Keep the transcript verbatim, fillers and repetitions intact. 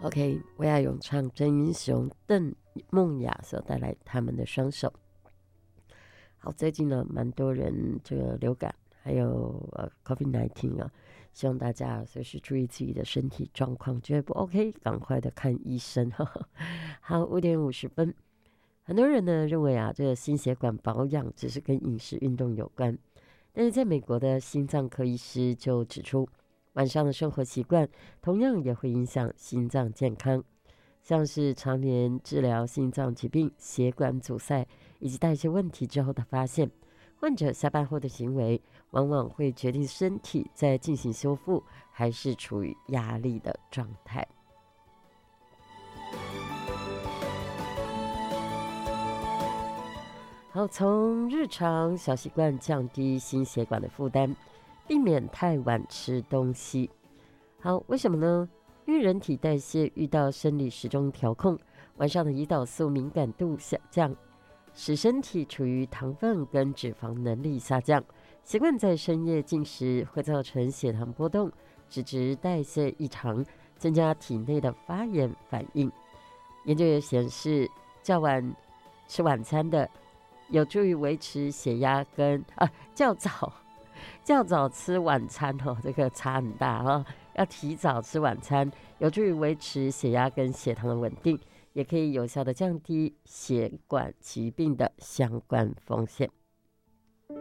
OK， 为爱咏唱真英雄邓梦雅所带来他们的双手。好，最近呢，蛮多人这个流感，还有呃 COVID 十九 啊，希望大家随时注意自己的身体状况，觉得不 OK， 赶快的看医生。呵呵。好，五点五十分，很多人呢认为啊，这个心血管保养只是跟饮食运动有关，但是在美国的心脏科医师就指出，晚上的生活习惯同样也会影响心脏健康，像是常年治疗心脏疾病、血管阻塞以及代谢问题之后的发现，患者下班后的行为往往会决定身体在进行修复还是处于压力的状态。好，从日常小习惯降低心血管的负担，避免太晚吃东西。好，为什么呢？因为人体代谢遇到生理时钟调控，晚上的胰岛素敏感度下降，使身体处于糖分跟脂肪能力下降。习惯在深夜进食会造成血糖波动、脂质代谢异常，增加体内的发炎反应。研究也显示，较晚吃晚餐的有助于维持血压跟啊较早较早吃晚餐哦，这个差很大哦。要提早吃晚餐，有助于维持血压跟血糖的稳定，也可以有效的降低血管疾病的相关风险。